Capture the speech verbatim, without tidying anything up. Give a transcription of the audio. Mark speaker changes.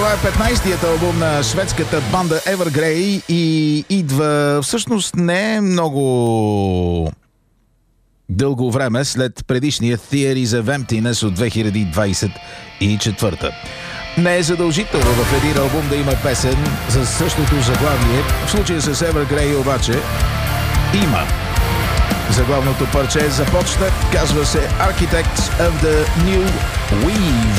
Speaker 1: Това е петнайсетият албум на шведската банда Evergrey и идва всъщност не много дълго време след предишния Theories of Emptiness от две хиляди двайсет и четвърта. Не е задължително в един албум да има песен за същото заглавие. В случая с Evergrey обаче има. Заглавното парче започна, казва се Architects of the New Weave.